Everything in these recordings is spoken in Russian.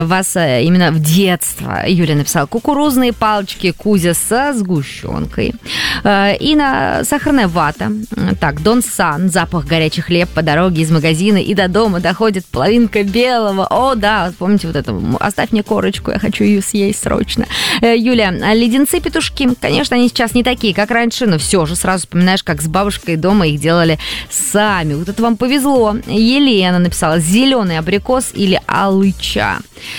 вас именно в детство. Юля написала: кукурузные палочки Кузя со сгущенкой. Инна: сахарная вата. Так, Дон Сан: запах горячий хлеб по дороге из магазина и до дома доходит половинка белого. О, да, помните вот это: оставь мне корочку, я хочу ее съесть срочно. Юля: леденцы-петушки. Конечно, они сейчас не такие, как раньше, но все же сразу вспоминаешь, как с бабушкой дома их делали сами. Вот это вам повезло. Елена написала: зеленый абрикос или алыча.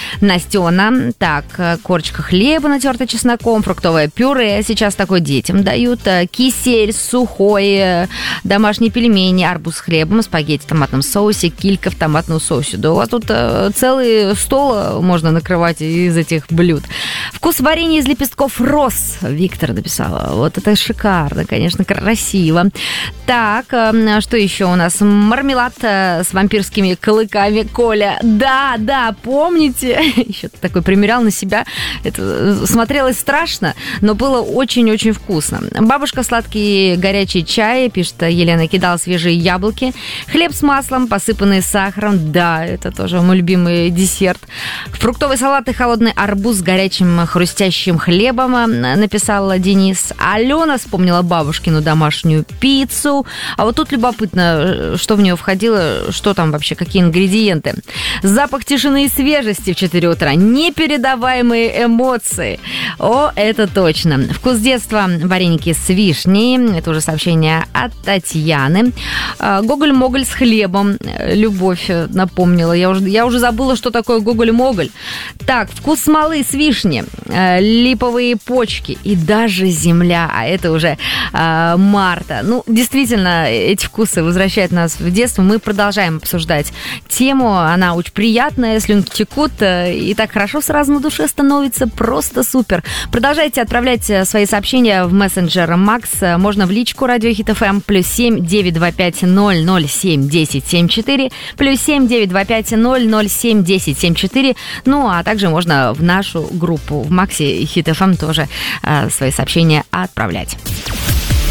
Настена: так, корочка хлеба, натертая чесноком, фруктовое пюре, сейчас такое детям дают, кисель сухой, домашние пельмени, арбуз с хлебом, спагетти в томатном соусе, килька в томатном соусе. Да у вас тут целый стол можно накрывать из этих блюд. Вкус варенья из лепестков роз, Виктор написала. Вот это шикарно, конечно, красиво. Так, что еще у нас? Мармелад с вампирскими клыками, Коля. Да, помните? Еще такой примерял на себя. Это смотрелось страшно, но было очень-очень вкусно. Бабушка: сладкий горячий чай, пишет Елена, кидала свежие яблоки. Хлеб с маслом, посыпанный сахаром. Да, это тоже мой любимый десерт. Фруктовый салат и холодный арбуз с горячим хрустящим хлебом, написала Денис. Алена вспомнила бабушкину домашнюю пиццу. А вот тут любопытно, что в нее входило, что там вообще, какие ингредиенты. Запах тишины и свежести в 4 утра. Непередаваемые эмоции. О, это точно. Вкус детства: вареники с вишней. Это уже сообщение от Татьяны. Гоголь-моголь с хлебом. Любовь напомнила. Я уже забыла, что такое гоголь-моголь. Так, вкус смолы с вишни. Липовые почки и даже земля. А это уже Марта. Ну, действительно, эти вкусы возвращают нас в детство. Мы продолжаем обсуждать тему. Она очень приятная, слюнки текут, и так хорошо сразу на душе становится. Просто супер. Продолжайте отправлять свои сообщения в мессенджер Макс. Можно в личку Радио Хит ФМ. +7 925 007 10 74. +7 925 007 10 74. Ну, а также можно в нашу группу в Максе Хит ФМ тоже свои сообщения отправлять.